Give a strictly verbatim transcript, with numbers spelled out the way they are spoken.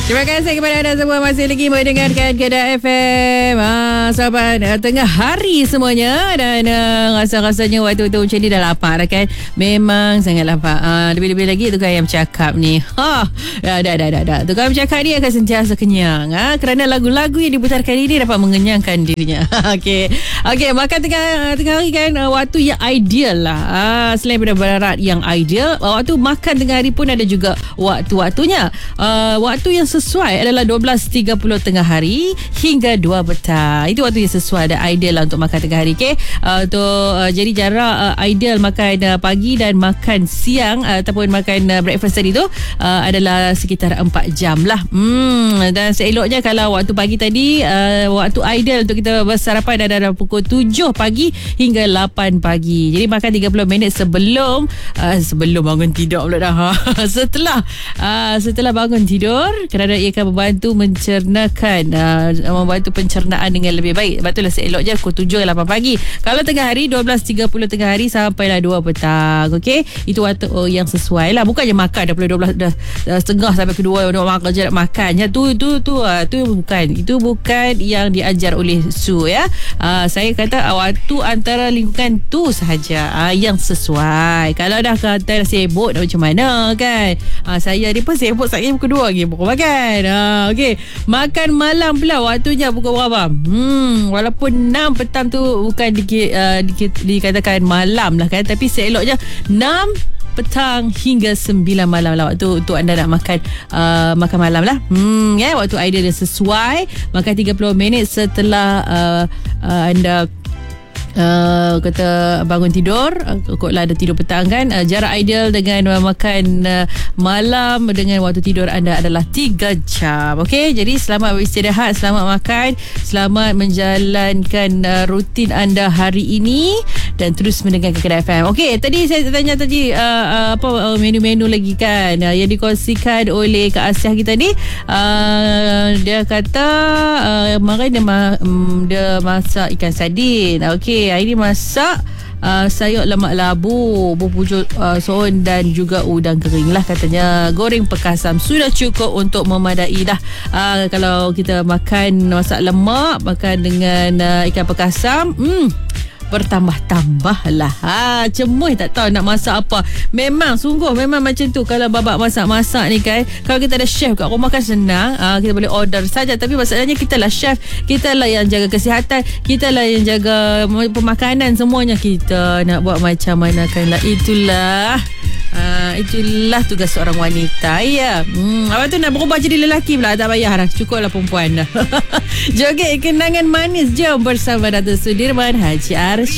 Terima kasih kepada anda semua masih lagi mendengarkan Kedah F M. Ah, sahabat uh, tengah hari semuanya dan uh, rasa-rasanya waktu tu macam ni dah lapar dah kan. Memang sangat lapar. Ah, lebih-lebih lagi tukang ayam cakap ni. Ha, dah dah dah dah. dah. Tukang ayam cakap ni akan sentiasa kenyang. Ah, kerana lagu-lagu yang diputarkan ini dapat mengenyangkan dirinya. Okey. Okey, makan tengah tengah hari kan uh, waktu yang ideal lah. Ah, selain daripada barat yang ideal, uh, waktu makan tengah hari pun ada juga waktu-waktunya. Uh, waktu yang sesuai adalah dua belas tiga puluh tengah hari hingga dua petang. Itu waktu yang sesuai dan ideal lah untuk makan tengah hari. Okay? Uh, untuk, uh, jadi jarak uh, ideal makan uh, pagi dan makan siang uh, ataupun makan uh, breakfast tadi tu uh, adalah sekitar empat jam lah. Hmm, dan seeloknya kalau waktu pagi tadi uh, waktu ideal untuk kita bersarapan adalah pukul tujuh pagi hingga lapan pagi. Jadi makan tiga puluh minit sebelum uh, sebelum bangun tidur pula dah. setelah uh, setelah bangun tidur kerana ia akan membantu mencernakan uh, membantu pencernaan dengan lebih baik. Sebab itulah seeloknya pukul tujuh lapan pagi. Kalau tengah hari dua belas tiga puluh tengah hari sampailah dua petang. Okey, itu waktu oh, yang sesuai lah. Bukannya makan dah boleh dua belas dah, dah setengah sampai kedua nak makan je nak makan ya. Tu tu tu uh, tu bukan. Itu bukan yang diajar oleh Su ya. Uh, saya kata uh, waktu antara lingkungan tu sahaja uh, yang sesuai. Kalau dah kata sibuk dah macam mana kan. Uh, saya ni pun sibuk saya pukul dua lagi pukul makan. Uh, Okey, makan malam pula waktunya pukul berapa? Hmm, walaupun enam petang tu bukan di, uh, di, dikatakan malam lah kan, tapi seeloknya enam petang hingga sembilan malam lah waktu untuk anda nak makan uh, makan malam lah. Hmm, ya, yeah, waktu ideal dia sesuai makan tiga puluh minit setelah uh, uh, anda Uh, kata bangun tidur uh, kot lah ada tidur petang kan. uh, jarak ideal dengan uh, makan uh, malam dengan waktu tidur anda adalah tiga jam. Okey, jadi selamat beristirahat, selamat makan, selamat menjalankan uh, rutin anda hari ini dan terus mendengarkan Kedah F M. Okey, tadi saya tanya tadi uh, uh, apa uh, menu-menu lagi kan uh, yang dikongsikan oleh Kak Asiah kita ni. uh, dia kata uh, kemarin dia, ma- um, dia masak ikan sardin. Okey, hari ni masak uh, sayur lemak labu, berpucuk uh, soun dan juga udang kering lah katanya. Goreng pekasam sudah cukup untuk memadai dah. Uh, kalau kita makan masak lemak, makan dengan uh, ikan pekasam, hmm, bertambah-tambah lah. Ha, cemuih tak tahu nak masak apa. Memang sungguh memang macam tu kalau babak masak-masak ni kan. Kalau kita ada chef kat rumah kan senang. Ha, kita boleh order saja. Tapi masalahnya kita lah chef, kita lah yang jaga kesihatan, kita lah yang jaga pemakanan semuanya. Kita nak buat macam mana kan lah. Itulah Uh, itulah tugas seorang wanita. Ya. Hmm, apa tu nak berubah jadi lelaki pula tak payah dah. Cukup lah perempuan dah. Joget kenangan manis jom bersama Datuk Sudirman Haji Arsyad.